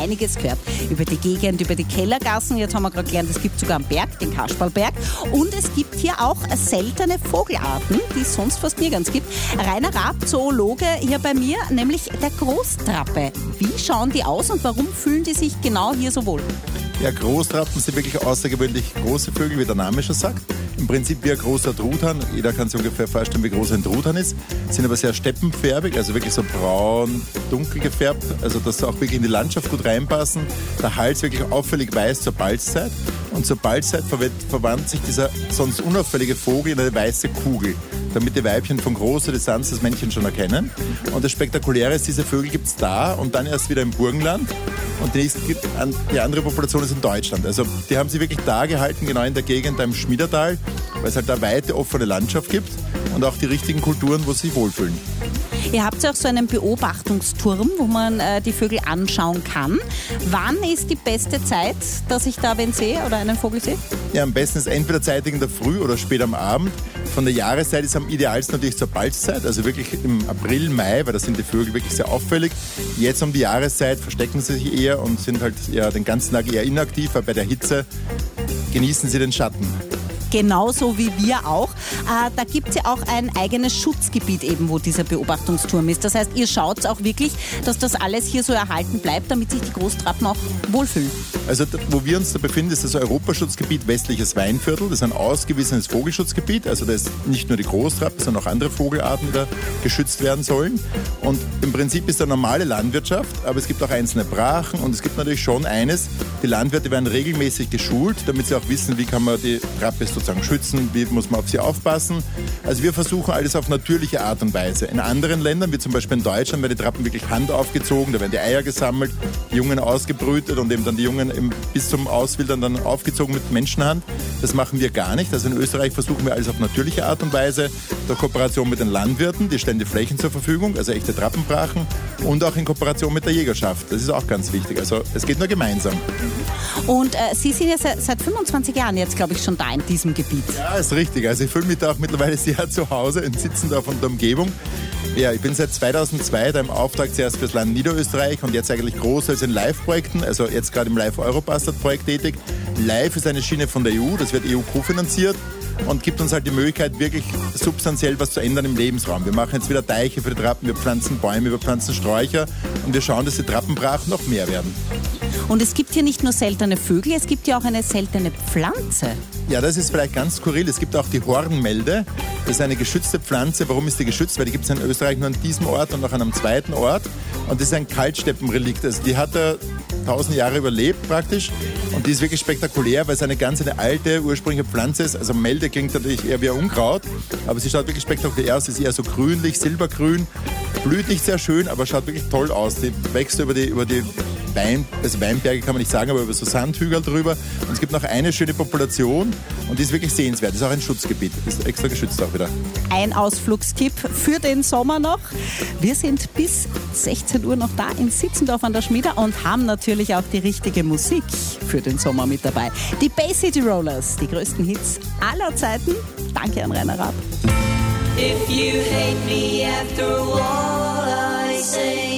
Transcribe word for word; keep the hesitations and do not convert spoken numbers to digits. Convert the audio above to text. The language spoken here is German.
einiges gehört über die Gegend, über die Kellergassen. Jetzt haben wir gerade gelernt, es gibt sogar einen Berg, den Kasperlberg. Und es gibt hier auch seltene Vogelarten, die es sonst fast nirgends gibt. Rainer Raab, Zoologe, hier bei mir, nämlich der Großtrappe. Wie schauen die aus und warum fühlen die sich genau hier so wohl? Ja, Großtrappen sind wirklich außergewöhnlich große Vögel, wie der Name schon sagt. Im Prinzip wie ein großer Truthahn. Jeder kann sich ungefähr vorstellen, wie groß ein Truthahn ist. Sind aber sehr steppenfärbig, also wirklich so braun, dunkel gefärbt. Also dass sie auch wirklich in die Landschaft gut reinpassen. Der Hals wirklich auffällig weiß zur Balzzeit. Und zur Balzzeit verwandelt sich dieser sonst unauffällige Vogel in eine weiße Kugel, damit die Weibchen von großer Distanz das Männchen schon erkennen. Und das Spektakuläre ist, diese Vögel gibt es da und dann erst wieder im Burgenland. Und die, nächste, die andere Population ist in Deutschland. Also die haben sie wirklich da gehalten, genau in der Gegend, da im Schmiedertal, weil es halt da weite, offene Landschaft gibt und auch die richtigen Kulturen, wo sie sich wohlfühlen. Ihr habt ja auch so einen Beobachtungsturm, wo man äh, die Vögel anschauen kann. Wann ist die beste Zeit, dass ich da wen sehe oder einen Vogel sehe? Ja, am besten ist entweder zeitig in der Früh oder spät am Abend. Von der Jahreszeit ist am idealsten natürlich zur Balzzeit, also wirklich im April, Mai, weil da sind die Vögel wirklich sehr auffällig. Jetzt um die Jahreszeit verstecken sie sich eher und sind halt eher den ganzen Tag eher inaktiv, weil bei der Hitze genießen sie den Schatten. Genauso wie wir auch. Äh, da gibt es ja auch ein eigenes Schutzgebiet eben, wo dieser Beobachtungsturm ist. Das heißt, ihr schaut auch wirklich, dass das alles hier so erhalten bleibt, damit sich die Großtrappen auch wohlfühlen. Also wo wir uns da befinden, ist das Europaschutzgebiet Westliches Weinviertel. Das ist ein ausgewiesenes Vogelschutzgebiet. Also da ist nicht nur die Großtrappe, sondern auch andere Vogelarten, die da geschützt werden sollen. Und im Prinzip ist da normale Landwirtschaft, aber es gibt auch einzelne Brachen und es gibt natürlich schon eines, die Landwirte werden regelmäßig geschult, damit sie auch wissen, wie kann man die Trappe sozusagen schützen, wie muss man auf sie aufpassen. Also wir versuchen alles auf natürliche Art und Weise. In anderen Ländern, wie zum Beispiel in Deutschland, werden die Trappen wirklich handaufgezogen, da werden die Eier gesammelt, die Jungen ausgebrütet und eben dann die Jungen bis zum Auswildern dann aufgezogen mit Menschenhand. Das machen wir gar nicht. Also in Österreich versuchen wir alles auf natürliche Art und Weise, der Kooperation mit den Landwirten, die stellen die Flächen zur Verfügung, also echte Trappenbrachen, und auch in Kooperation mit der Jägerschaft. Das ist auch ganz wichtig. Also es geht nur gemeinsam. Und äh, Sie sind ja seit, seit fünfundzwanzig Jahren jetzt, glaube ich, schon da in diesem Gebiet. Ja, ist richtig. Also ich fühle mich da auch mittlerweile sehr zu Hause und sitzen da von der Umgebung. Ja, ich bin seit zweitausendzwei da im Auftrag zuerst fürs Land Niederösterreich und jetzt eigentlich großteils in Live-Projekten, also jetzt gerade im Live-Europastad-Projekt tätig. Live ist eine Schiene von der E U, das wird E U-kofinanziert und gibt uns halt die Möglichkeit, wirklich substanziell was zu ändern im Lebensraum. Wir machen jetzt wieder Teiche für die Trappen, wir pflanzen Bäume, wir pflanzen Sträucher und wir schauen, dass die Trappenbrachen noch mehr werden. Und es gibt hier nicht nur seltene Vögel, es gibt ja auch eine seltene Pflanze. Ja, das ist vielleicht ganz skurril. Es gibt auch die Hornmelde. Das ist eine geschützte Pflanze. Warum ist die geschützt? Weil die gibt es in Österreich nur an diesem Ort und noch an einem zweiten Ort. Und das ist ein Kaltsteppenrelikt. Also die hat er tausend Jahre überlebt praktisch. Und die ist wirklich spektakulär, weil es eine ganz eine alte, ursprüngliche Pflanze ist. Also Melde klingt natürlich eher wie ein Unkraut. Aber sie schaut wirklich spektakulär aus. Sie ist eher so grünlich, silbergrün. Blüht nicht sehr schön, aber schaut wirklich toll aus. Die wächst über die, über die Wein, also Weinberge kann man nicht sagen, aber über so Sandhügel drüber. Und es gibt noch eine schöne Population und die ist wirklich sehenswert. Das ist auch ein Schutzgebiet. Das ist extra geschützt auch wieder. Ein Ausflugstipp für den Sommer noch. Wir sind bis sechzehn Uhr noch da in Sitzendorf an der Schmieder und haben natürlich auch die richtige Musik für den Sommer mit dabei. Die Bay City Rollers, die größten Hits aller Zeiten. Danke an Rainer Raab. If you hate me after all I say